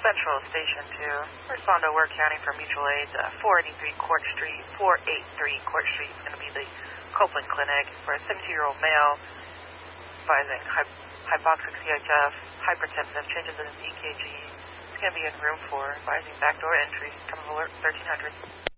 Central Station 2. Respond to Ware County for mutual aid. 483 Court Street. 483 Court Street is going to be the Copeland Clinic for a 72-year-old male advising hypoxic CHF, hypertensive, changes in his EKG. He's going to be in room 4, advising backdoor entry. Time of alert 1300.